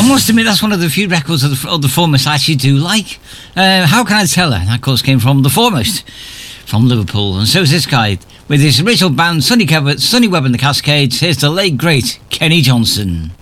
must admit that's one of the few records of the Foremost I actually do like. How Can I Tell Her? That, of course, came from the Foremost, from Liverpool. And so is this guy, with his original band, Sonny Webb and the Cascades. Here's the late, great Kenny Johnson.